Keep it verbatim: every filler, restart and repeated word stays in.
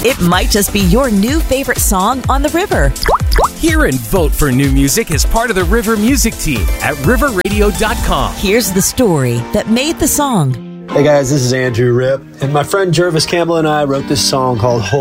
It might just be your new favorite song on the river. Hear and vote for new music as part of the River Music Team at river radio dot com. Here's the story that made the song. Hey guys, this is Andrew Ripp, and my friend Jervis Campbell and I wrote this song called Hold